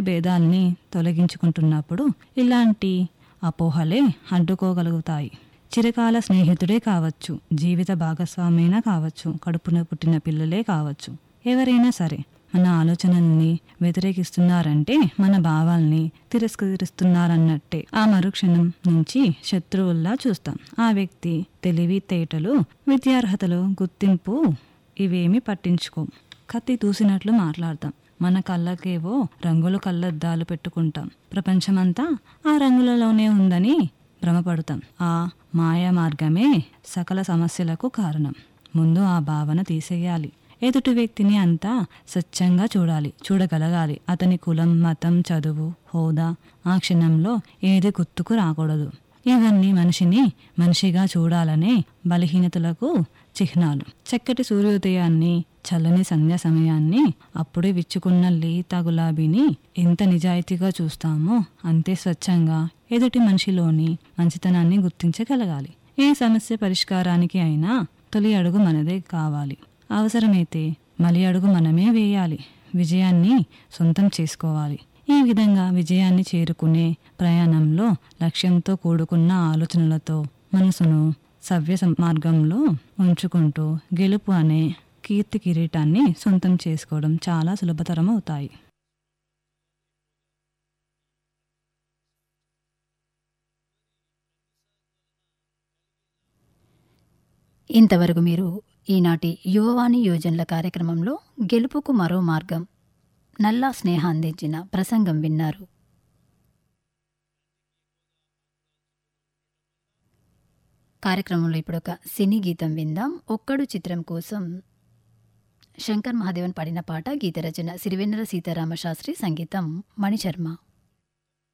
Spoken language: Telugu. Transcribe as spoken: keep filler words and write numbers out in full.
భేదాల్ని తొలగించుకుంటున్నప్పుడు ఇలాంటి అపోహలే అడ్డుకోగలుగుతాయి. చిరకాల స్నేహితుడే కావచ్చు, జీవిత భాగస్వామైనా కావచ్చు, కడుపున పుట్టిన పిల్లలే కావచ్చు, ఎవరైనా సరే మన ఆలోచనల్ని వ్యతిరేకిస్తున్నారంటే మన భావాల్ని తిరస్కరిస్తున్నారన్నట్టే. ఆ మరుక్షణం నుంచి శత్రువుల్లా చూస్తాం. ఆ వ్యక్తి తెలివితేటలు, విద్యార్హతలు, గుర్తింపు ఇవేమి పట్టించుకోం. కత్తి దూసినట్లు మాట్లాడతాం. మన కళ్ళకేవో రంగులు కళ్ళద్దాలు పెట్టుకుంటాం. ప్రపంచమంతా ఆ రంగులలోనే ఉందని భ్రమపడతాం. ఆ మాయా మార్గమే సకల సమస్యలకు కారణం. ముందు ఆ భావన తీసేయాలి. ఎదుటి వ్యక్తిని అంతా స్వచ్ఛంగా చూడాలి, చూడగలగాలి. అతని కులం, మతం, చదువు, హోదా ఆ క్షణంలో ఏది గుర్తుకు రాకూడదు. ఇవన్నీ మనిషిని మనిషిగా చూడాలనే బలహీనతలకు చిహ్నాలు. చక్కటి సూర్యోదయాన్ని, చల్లని సంధ్యా సమయాన్ని, అప్పుడే విచ్చుకున్న లేత గులాబీని ఎంత నిజాయితీగా చూస్తామో అంతే స్వచ్ఛంగా ఎదుటి మనిషిలోని మంచితనాన్ని గుర్తించగలగాలి. ఏ సమస్య పరిష్కారానికి అయినా తొలి అడుగు మనదే కావాలి. అవసరమైతే మలి అడుగు మనమే వేయాలి. విజయాన్ని సొంతం చేసుకోవాలి. ఈ విధంగా విజయాన్ని చేరుకునే ప్రయాణంలో లక్ష్యంతో కూడుకున్న ఆలోచనలతో మనసును సవ్య మార్గంలో ఉంచుకుంటూ గెలుపు అనే కీర్తి కిరీటాన్ని సొంతం చేసుకోవడం చాలా సులభతరం అవుతాయి. ఇంతవరకు మీరు ఈనాటి యువవాణి యోజనల కార్యక్రమంలో గెలుపుకు మరో మార్గం నల్లా స్నేహ అందించిన ప్రసంగం విన్నారు. కార్యక్రమంలో ఇప్పుడొక సినీ గీతం విందాం. ఒక్కడు చిత్రం కోసం శంకర్ మహాదేవన్ పాడిన పాట. గీత రచన సిరివెన్నెల సీతారామ శాస్త్రి, సంగీతం మణిశర్మ.